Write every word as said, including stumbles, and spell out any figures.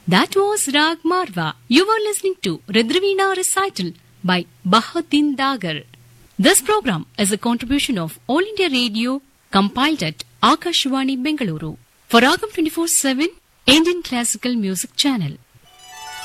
That was Rag Marwa. You were listening to Rudraveena recital by Bahaddin Dagar. This program is a contribution of All India Radio, compiled at Akashvani Bengaluru for Ragam twenty-four seven Indian Classical Music Channel.